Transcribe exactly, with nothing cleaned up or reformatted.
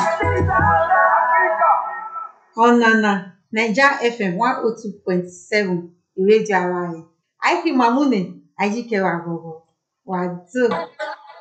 ọ̀nànà naija f m one oh two point seven ìrédíò ara rẹ̀ àìkí mamune àyíkẹwà gbọ̀gbọ̀ wàdó.